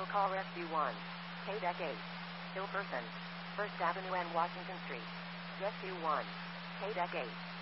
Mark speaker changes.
Speaker 1: call Rescue 1. KDEC 8. Hill Person. First Avenue and Washington Street. Rescue 1. KDEC 8.